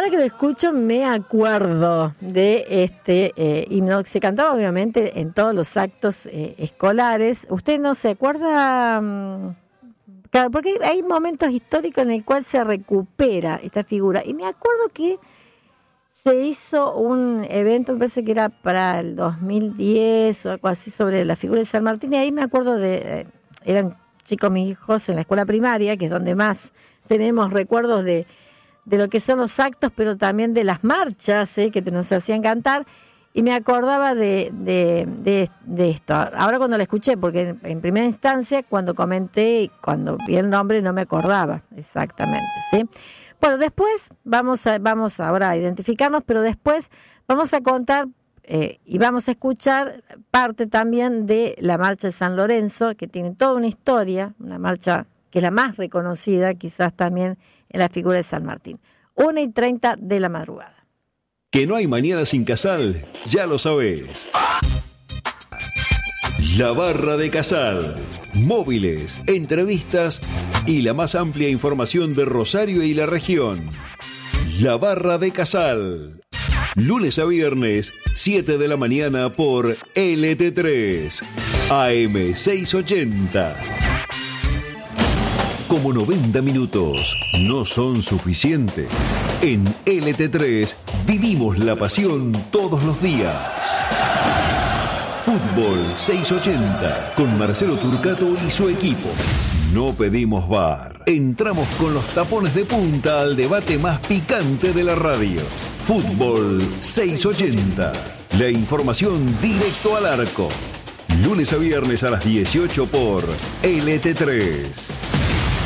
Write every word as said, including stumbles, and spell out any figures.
ahora que lo escucho me acuerdo de este eh, himno que se cantaba obviamente en todos los actos eh, escolares. ¿Usted no se acuerda? Um, claro, porque hay momentos históricos en el cual se recupera esta figura. Y me acuerdo que se hizo un evento, me parece que era para el dos mil diez o algo así, sobre la figura de San Martín. Y ahí me acuerdo de, eh, eran chicos mis hijos en la escuela primaria, que es donde más tenemos recuerdos de de lo que son los actos, pero también de las marchas ¿eh? que nos hacían cantar, y me acordaba de, de, de, de esto. Ahora cuando la escuché, porque en, en primera instancia, cuando comenté, cuando vi el nombre, no me acordaba exactamente, ¿sí? Bueno, después vamos a, vamos ahora a identificarnos, pero después vamos a contar eh, y vamos a escuchar parte también de la marcha de San Lorenzo, que tiene toda una historia, una marcha que es la más reconocida, quizás también en la figura de San Martín. Una y treinta de la madrugada. Que no hay mañana sin Casal, ya lo sabés. La Barra de Casal. Móviles, entrevistas y la más amplia información de Rosario y la región. La Barra de Casal. Lunes a viernes, siete de la mañana por L T tres, A M seiscientos ochenta. Como noventa minutos no son suficientes, en L T tres vivimos la pasión todos los días. Fútbol seiscientos ochenta con Marcelo Turcato y su equipo. No pedimos bar. Entramos con los tapones de punta al debate más picante de la radio. Fútbol seiscientos ochenta. La información directo al arco. Lunes a viernes a las dieciocho por L T tres.